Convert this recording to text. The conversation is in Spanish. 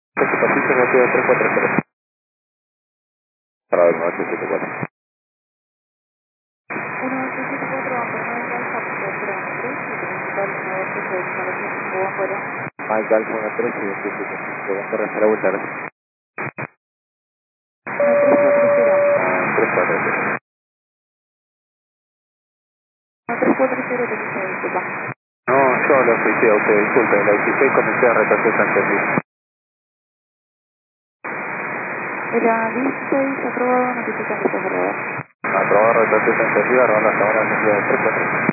Este pasillo me queda 340. Para ver, 1874. 1874 Mike Alfa 13 y 175. Vamos a arrancar la vuelta. 340. 1340 disculpa. No, yo lo oficié a usted, disculpe, la 16 comencé a retrasar San Felipe. Era 16, aprobado, notificación de correo. Aprobado retrasé San Felipe, ahora la hora me queda 340.